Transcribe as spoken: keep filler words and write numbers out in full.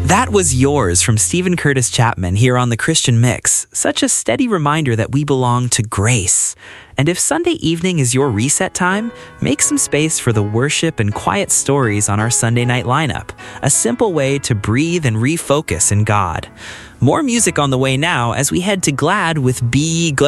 That was Yours from Stephen Curtis Chapman here on The Christian Mix. Such a steady reminder that we belong to grace. And if Sunday evening is your reset time, make some space for the worship and quiet stories on our Sunday night lineup. A simple way to breathe and refocus in God. More music on the way now as we head to Glad with Be Glad.